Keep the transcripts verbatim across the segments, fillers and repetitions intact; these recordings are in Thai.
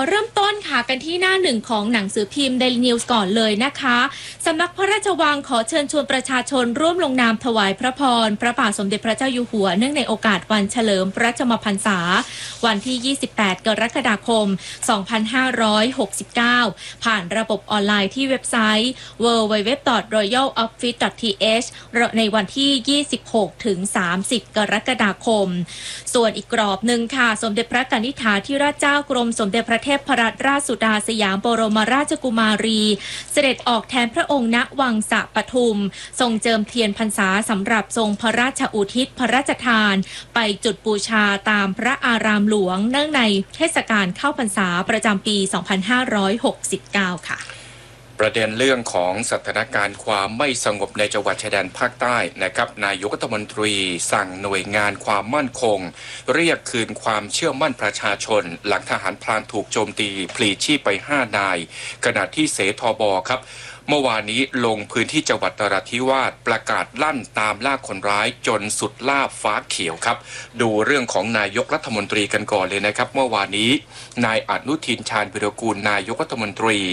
เริ่มต้นค่ะกันที่หน้าหนึ่งของหนังสือพิมพ์ Daily News ก่อนเลยนะคะสำนักพระราชวังขอเชิญชวนประชาชนร่วมลงนามถวายพระพรพระบาทสมเด็จพระเจ้าอยู่หัวเนื่องในโอกาสวันเฉลิมพระชนมพรรษาวันที่ ยี่สิบแปด กรกฎาคม สองพันห้าร้อยหกสิบเก้า ผ่านระบบออนไลน์ที่เว็บไซต์ ดับเบิลยู ดับเบิลยู ดับเบิลยู ดอท รอยัล ออฟฟิศ ดอท ที เอช ในวันที่ ยี่สิบหก ถึง สามสิบ กรกฎาคมส่วนอีกกรอบหนึ่งค่ะสมเด็จพระกนิษฐาธิราชเจ้ากรมสมเด็จพระเทพรัตนราชสุดาสยามบรมราชกุมารีเสด็จออกแทนพระองค์ณวังสะปทุมทรงเจิมเทียนพรรษาสำหรับทรงพระราชอุทิศพระราชทานไปจุดบูชาตามพระอารามหลวงเนื่องในเทศกาลเข้าพรรษาประจำปี สองพันห้าร้อยหกสิบเก้า ค่ะประเด็นเรื่องของสถานการณ์ความไม่สงบในจังหวัดชายแดนภาคใต้นะครับนายกรัฐมนตรีสั่งหน่วยงานความมั่นคงเรียกคืนความเชื่อมั่นประชาชนหลังทหารพรานถูกโจมตีพลีชีพไปห้านายขณะที่เสทบครับเมื่อวานนี้ลงพื้นที่จังหวัดนราธิวาสประกาศลั่นตามล่าคนร้ายจนสุดล่าฟ้าเขียวครับดูเรื่องของนายกรัฐมนตรีกันก่อนเลยนะครับเมื่อวานนี้นายอนุทินชาญวิรากูลนายกรัฐมนตรี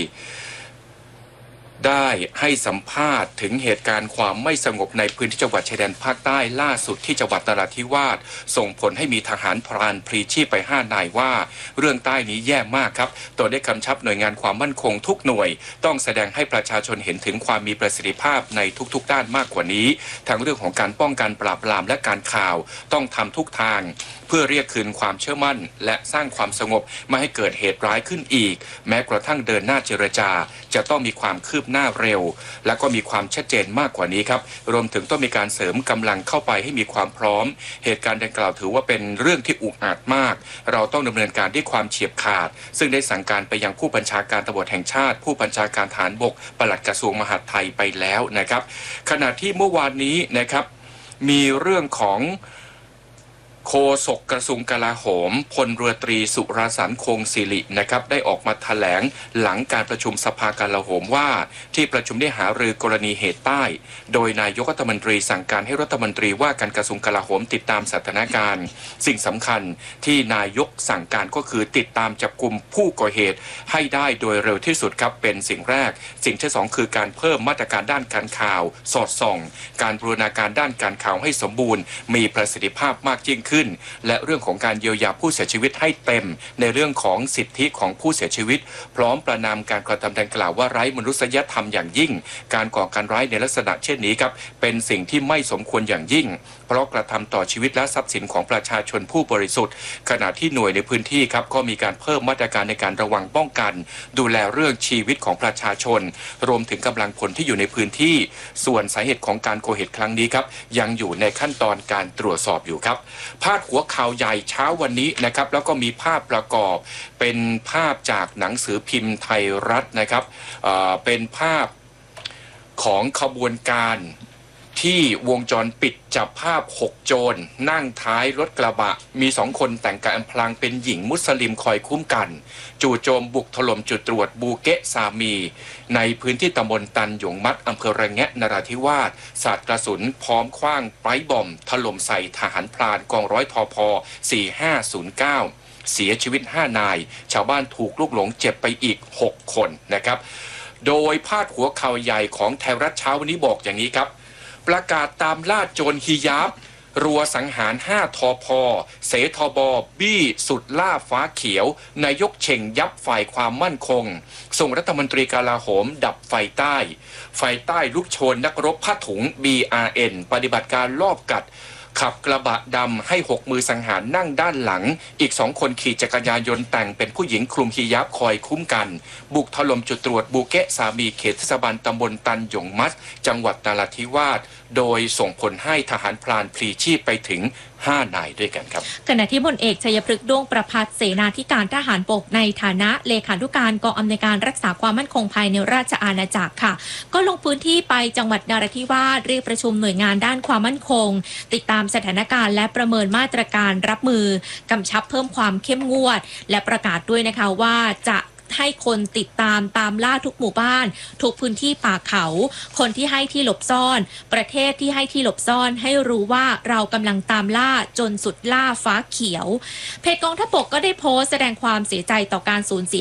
ได้ให้สัมภาษณ์ถึงเหตุการณ์ความไม่สงบในพื้นที่จังหวัดชายแดนภาคใต้ล่าสุดที่จังหวัดนราธิวาสส่งผลให้มีทหารพรานพลีชีพไปห้านายว่าเรื่องใต้นี้แย่มากครับตัวได้กำชับหน่วยงานความมั่นคงทุกหน่วยต้องแสดงให้ประชาชนเห็นถึงความมีประสิทธิภาพในทุกๆด้านมากกว่านี้ทั้งเรื่องของการป้องกันปราบปรามและการข่าวต้องทำทุกทางเพื่อเรียกคืนความเชื่อมั่นและสร้างความสงบไม่ให้เกิดเหตุร้ายขึ้นอีกแม้กระทั่งเดินหน้าเจรจาจะต้องมีความคืบหน้าเร็วและก็มีความชัดเจนมากกว่านี้ครับรวมถึงต้องมีการเสริมกำลังเข้าไปให้มีความพร้อมเหตุการณ์ดังกล่าวถือว่าเป็นเรื่องที่อุกอาจมากเราต้องดำเนินการด้วยความเฉียบขาดซึ่งได้สั่งการไปยังผู้บัญชาการตำรวจแห่งชาติผู้บัญชาการทหารบกปลัดกระทรวงมหาดไทยไปแล้วนะครับขณะที่เมื่อวานนี้นะครับมีเรื่องของโฆษกกระทรวงกลาโหมพลเรือตรีสุรสันต์คงศิรินะครับได้ออกมาแถลงหลังการประชุมสภากลาโหมว่าที่ประชุมได้หารือกรณีเหตุใต้โดยนายกรัฐมนตรีสั่งการให้รัฐมนตรีว่าการกระทรวงกลาโหมติดตามสถานการณ์สิ่งสำคัญที่นายกสั่งการก็คือติดตามจับกุมผู้ก่อเหตุให้ได้โดยเร็วที่สุดครับเป็นสิ่งแรกสิ่งที่สองคือการเพิ่มมาตรการด้านการข่าวสอดส่องการบูรณาการด้านการข่าวให้สมบูรณ์มีประสิทธิภาพมากยิ่งขึ้นและเรื่องของการเยียวยาผู้เสียชีวิตให้เต็มในเรื่องของสิทธิของผู้เสียชีวิตพร้อมประนามการกระทำดังกล่าวว่าไร้มนุษยธรรมอย่างยิ่งการก่อการร้ายในลักษณะเช่นนี้ครับเป็นสิ่งที่ไม่สมควรอย่างยิ่งเพราะกระทำต่อชีวิตและทรัพย์สินของประชาชนผู้บริสุทธิ์ขณะที่หน่วยในพื้นที่ครับก็มีการเพิ่มมาตรการในการระวังป้องกันดูแลเรื่องชีวิตของประชาชนรวมถึงกำลังพลที่อยู่ในพื้นที่ส่วนสาเหตุของการก่อเหตุครั้งนี้ครับยังอยู่ในขั้นตอนการตรวจสอบอยู่ครับพาดหัวข่าวใหญ่เช้าวันนี้นะครับแล้วก็มีภาพประกอบเป็นภาพจากหนังสือพิมพ์ไทยรัฐนะครับเอ่อเป็นภาพของขบวนการที่วงจรปิดจับภาพหกโจรนั่งท้ายรถกระบะมีสองคนแต่งกายอำพรางเป็นหญิงมุสลิมคอยคุ้มกันจู่โจมบุกถล่มจุดตรวจบูเกะซามีในพื้นที่ตำบลตันหยงมัดอำเภอระแงะนราธิวาสสาดกระสุนพร้อมคว้างไปบอมถล่มใส่ทหารพรานกองร้อยทพสี่ห้าศูนย์เก้าเสียชีวิตห้านายชาวบ้านถูกลูกหลงเจ็บไปอีกหกคนนะครับโดยพาดหัวข่าวใหญ่ของไทยรัฐเช้าวันนี้บอกอย่างนี้ครับประกาศตามล่าโจรฮิญาบรัวสังหารห้าทพเสทบบี้สุดล่าฟ้าเขียวนายกเฉ่งยับฝ่ายความมั่นคงส่งรัฐมนตรีกลาโหมดับไฟใต้ไฟใต้ลุกโชนนักรบผ้าถุง บี อาร์ เอ็น ปฏิบัติการลอบกัดขับกระบะดำให้หกมือสังหารนั่งด้านหลังอีกสองคนขี่จักรยานยนต์แต่งเป็นผู้หญิงคลุมฮิญาบคอยคุ้มกันบุกถล่มจุดตรวจบูเกะสามีเขตเทศบาลตำบลตันหยงมัดจังหวัดนราธิวาสโดยส่งผลให้ทหารพรานพลีชีพไปถึงห้านายด้วยกันครับขณะที่พลเอกชัยพฤกษ์ด้วงประภัสเสนาธิการทหารบกในฐานะเลขานุการกองอำนวยการรักษาความมั่นคงภายในราชอาณาจักรค่ะก็ลงพื้นที่ไปจังหวัดนราธิวาสเรียกประชุมหน่วยงานด้านความมั่นคงติดตามสถานการณ์และประเมินมาตรการรับมือกำชับเพิ่มความเข้มงวดและประกาศด้วยนะคะว่าจะให้คนติดตามตามล่าทุกหมู่บ้านทุกพื้นที่ป่าเขาคนที่ให้ที่หลบซ่อนประเทศที่ให้ที่หลบซ่อนให้รู้ว่าเรากำลังตามล่าจนสุดล่าฟ้าเขียวเพจกองทัพบกก็ได้โพสต์แสดงความเสียใจต่อการสูญเสีย